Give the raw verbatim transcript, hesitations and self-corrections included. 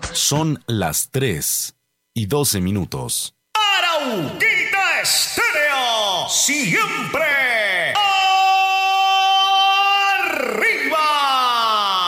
Son las tres y doce minutos. Arauquita Estéreo, siempre